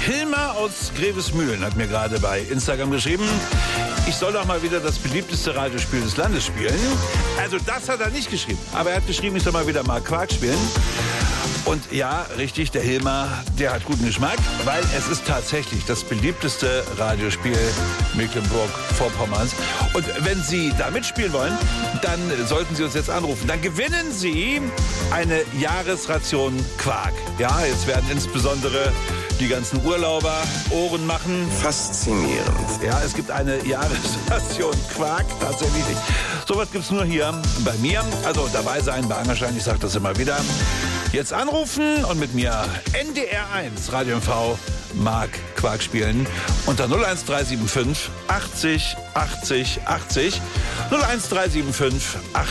Hilmar aus Grevesmühlen hat mir gerade bei Instagram geschrieben, ich soll doch mal wieder das beliebteste Radiospiel des Landes spielen. Also das hat er nicht geschrieben, aber er hat geschrieben, ich soll mal wieder mal Quark spielen. Und ja, richtig, der Hilmar, der hat guten Geschmack, weil es ist tatsächlich das beliebteste Radiospiel Mecklenburg-Vorpommerns. Und wenn Sie da mitspielen wollen, dann sollten Sie uns jetzt anrufen. Dann gewinnen Sie eine Jahresration Quark. Ja, jetzt werden insbesondere die ganzen Urlauber Ohren machen. Faszinierend. Ja, es gibt eine Jahresration Quark, tatsächlich nicht. Sowas gibt's nur hier bei mir. Also dabei sein bei Angerstein, ich sage das immer wieder. Jetzt anrufen und mit mir NDR1 Radio MV mag Quark spielen unter 01375 80 80 80 01375 80